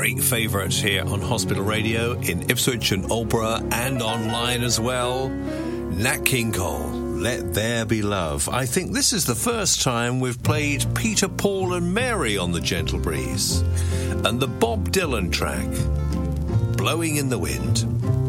great favourites here on Hospital Radio in Ipswich and Aldborough and online as well. Nat King Cole, Let There Be Love. I think this is the first time we've played Peter, Paul and Mary on the Gentle Breeze. And the Bob Dylan track, Blowing in the Wind.